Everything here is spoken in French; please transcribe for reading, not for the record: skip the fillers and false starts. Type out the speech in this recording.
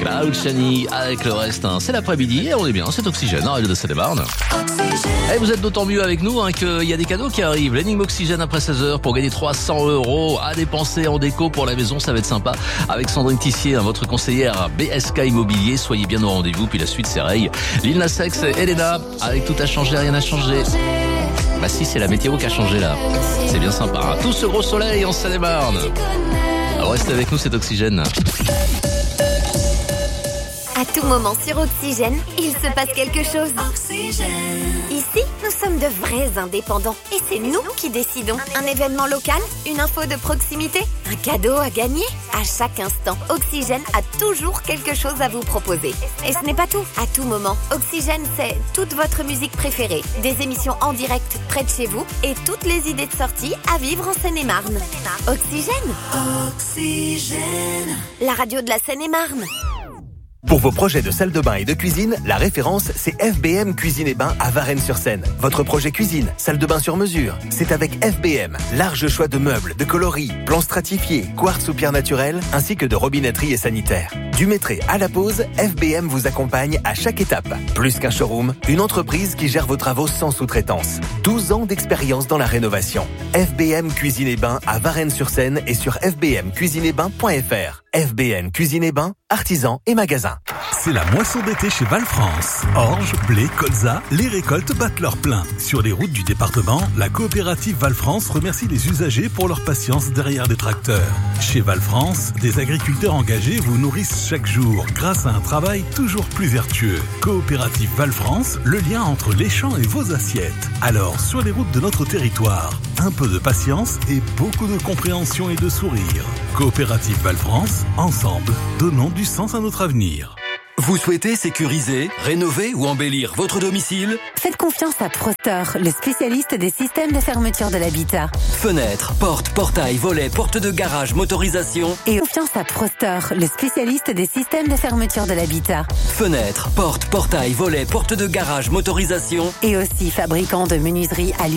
Cloud Chani avec le reste. C'est l'après-midi et on est bien, c'est Oxygène, radio de Seine-et-Marne. Et vous êtes d'autant mieux avec nous qu'il y a des cadeaux qui arrivent. L'énigme Oxygène après 16h pour gagner 300 € à dépenser en déco pour la maison, ça va être sympa. Avec Sandrine Tissier, votre conseillère BSK Immobilier, soyez bien au rendez-vous. Puis la suite c'est Ray, Lil Nas X et Elena avec Tout a changé, rien n'a changé. Bah si, c'est la météo qui a changé là. C'est bien sympa. Tout ce gros soleil en Seine-et-Marne. Alors restez avec nous, c'est Oxygène. À tout moment sur Oxygène, il se passe quelque chose. Oxygène. Ici, nous sommes de vrais indépendants. Et c'est nous qui décidons. Un événement local, une info de proximité, un cadeau à gagner. À chaque instant, Oxygène a toujours quelque chose à vous proposer. Et ce n'est pas tout. À tout moment, Oxygène, c'est toute votre musique préférée, des émissions en direct près de chez vous et toutes les idées de sortie à vivre en Seine-et-Marne. Oxygène. Oxygène. La radio de la Seine-et-Marne. Pour vos projets de salle de bain et de cuisine, la référence, c'est FBM Cuisine et Bain à Varennes-sur-Seine. Votre projet cuisine, salle de bain sur mesure, c'est avec FBM. Large choix de meubles, de coloris, plans stratifiés, quartz ou pierre naturelle, ainsi que de robinetterie et sanitaire. Du métro à la pause, FBM vous accompagne à chaque étape. Plus qu'un showroom, une entreprise qui gère vos travaux sans sous-traitance. 12 ans d'expérience dans la rénovation. FBM Cuisine et Bain à Varennes-sur-Seine et sur fbmcuisineetbain.fr. FBM Cuisine et Bain, artisans et magasins. C'est la moisson d'été chez Valfrance. Orge, blé, colza, les récoltes battent leur plein. Sur les routes du département, la coopérative Valfrance remercie les usagers pour leur patience derrière les tracteurs. Chez Valfrance, des agriculteurs engagés vous nourrissent chaque jour grâce à un travail toujours plus vertueux. Coopérative Valfrance, le lien entre les champs et vos assiettes. Alors, sur les routes de notre territoire, un peu de patience et beaucoup de compréhension et de sourire. Coopérative Valfrance, ensemble, donnons du sens à notre avenir. Vous souhaitez sécuriser, rénover ou embellir votre domicile ? Faites confiance à Proster, le spécialiste des systèmes de fermeture de l'habitat. Fenêtres, portes, portails, volets, portes de garage, motorisation. Et confiance à Proster, le spécialiste des systèmes de fermeture de l'habitat. Fenêtres, portes, portails, volets, portes de garage, motorisation. Et aussi fabricant de menuiserie à